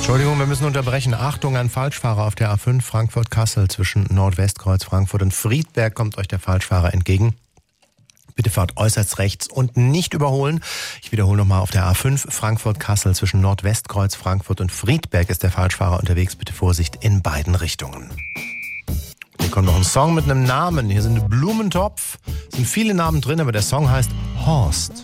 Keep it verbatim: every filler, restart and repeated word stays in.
Entschuldigung, wir müssen unterbrechen. Achtung, ein Falschfahrer auf der A fünf Frankfurt-Kassel zwischen Nordwestkreuz Frankfurt und Friedberg kommt euch der Falschfahrer entgegen. Bitte fahrt äußerst rechts und nicht überholen. Ich wiederhole nochmal, auf der A fünf Frankfurt-Kassel zwischen Nordwestkreuz Frankfurt und Friedberg ist der Falschfahrer unterwegs. Bitte Vorsicht in beiden Richtungen. Hier kommt noch ein Song mit einem Namen. Hier sind Blumentopf. Es sind viele Namen drin, aber der Song heißt Horst.